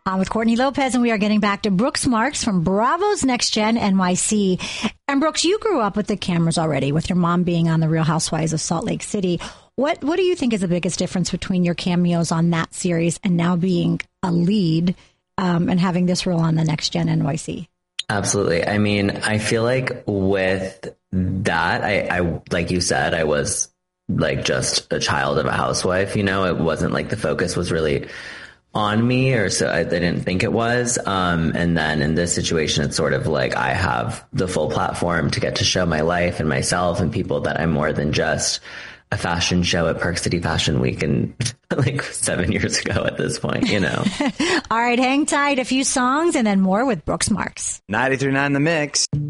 I'm with Courtney Lopez, and we are getting back to Brooks Marks from Bravo's Next Gen NYC. And Brooks, you grew up with the cameras already, with your mom being on The Real Housewives of Salt Lake City. What do you think is the biggest difference between your cameos on that series and now being a lead and having this role on the Next Gen NYC? Absolutely. I mean, I feel like with that, I like you said, I was like just a child of a housewife, you know, it wasn't like the focus was really on me, or so I didn't think it was. And then in this situation, it's sort of like I have the full platform to get to show my life and myself and people that I'm more than just a fashion show at Park City Fashion Week and like 7 years ago at this point, you know. All right, hang tight. A few songs and then more with Brooks Marks. 93.9 The Mix.